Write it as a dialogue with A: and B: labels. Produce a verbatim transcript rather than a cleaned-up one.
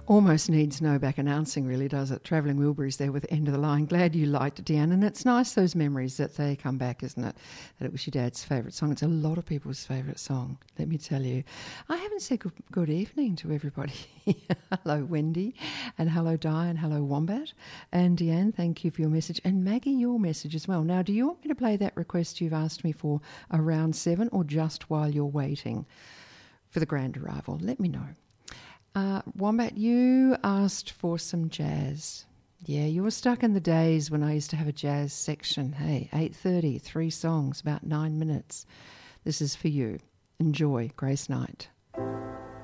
A: Almost needs no back announcing, really, does it? Travelling Wilburys there with End of the Line. Glad you liked it, Deanne. And it's nice, those memories, that they come back, isn't it? That it was your dad's favourite song. It's a lot of people's favourite song, let me tell you. I haven't said good, good evening to everybody. Hello, Wendy. And hello, Di. And hello, Wombat. And Deanne, thank you for your message. And Maggie, your message as well. Now, do you want me to play that request you've asked me for around seven, or just while you're waiting for the grand arrival? Let me know. Uh, Wombat, you asked for some jazz. Yeah, you were stuck in the days when I used to have a jazz section. Hey, eight thirty, three songs, about nine minutes. This is for you. Enjoy, Grace Knight.